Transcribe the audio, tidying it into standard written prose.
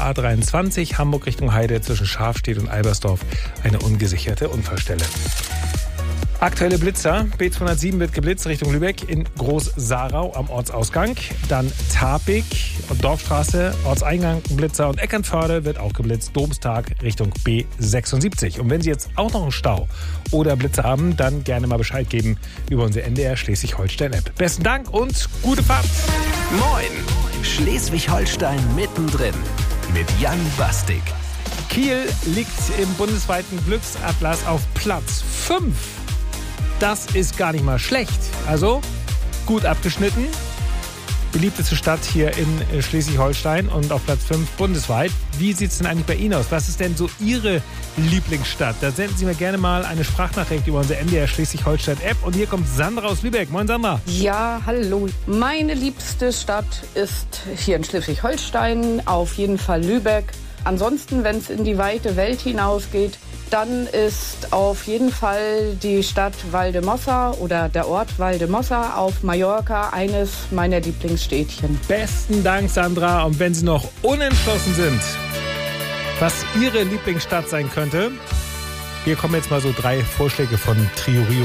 A23 Hamburg Richtung Heide zwischen Schafstedt und Albersdorf eine ungesicherte Unfallstelle. Aktuelle Blitzer. B207 wird geblitzt Richtung Lübeck in Groß-Sarau am Ortsausgang. Dann Tapig und Dorfstraße, Ortseingang, Blitzer und Eckernförde wird auch geblitzt. Domstag Richtung B76. Und wenn Sie jetzt auch noch einen Stau oder Blitzer haben, dann gerne mal Bescheid geben über unsere NDR Schleswig-Holstein-App. Besten Dank und gute Fahrt. Moin! Schleswig-Holstein mittendrin mit Jan Bastik. Kiel liegt im bundesweiten Glücksatlas auf Platz 5. Das ist gar nicht mal schlecht. Also gut abgeschnitten. Beliebteste Stadt hier in Schleswig-Holstein und auf Platz 5 bundesweit. Wie sieht es denn eigentlich bei Ihnen aus? Was ist denn so Ihre Lieblingsstadt? Da senden Sie mir gerne mal eine Sprachnachricht über unsere NDR Schleswig-Holstein-App. Und hier kommt Sandra aus Lübeck. Moin Sandra. Ja, hallo. Meine liebste Stadt ist hier in Schleswig-Holstein, auf jeden Fall Lübeck. Ansonsten, wenn es in die weite Welt hinausgeht, dann ist auf jeden Fall die Stadt Valdemossa oder der Ort Valdemossa auf Mallorca eines meiner Lieblingsstädtchen. Besten Dank, Sandra. Und wenn Sie noch unentschlossen sind, was Ihre Lieblingsstadt sein könnte, hier kommen jetzt mal so 3 Vorschläge von Trio Rio.